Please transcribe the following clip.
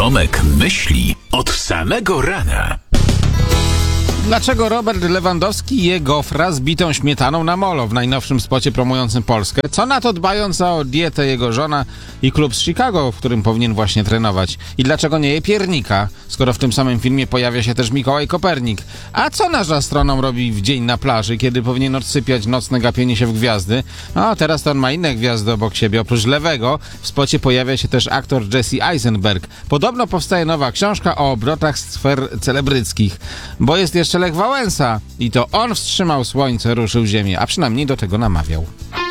Tomek myśli od samego rana. Dlaczego Robert Lewandowski je gofra z bitą śmietaną na molo w najnowszym spocie promującym Polskę? Co na to, dbając o dietę, jego żona i klub z Chicago, w którym powinien właśnie trenować? I dlaczego nie je piernika, skoro w tym samym filmie pojawia się też Mikołaj Kopernik? A co nasz astronom robi w dzień na plaży, kiedy powinien odsypiać nocne gapienie się w gwiazdy? No, teraz to on ma inne gwiazdy obok siebie. Oprócz Lewego w spocie pojawia się też aktor Jesse Eisenberg. Podobno powstaje nowa książka o obrotach sfer celebryckich, bo jest jeszcze Lech Wałęsa i to on wstrzymał słońce, ruszył ziemię, a przynajmniej do tego namawiał.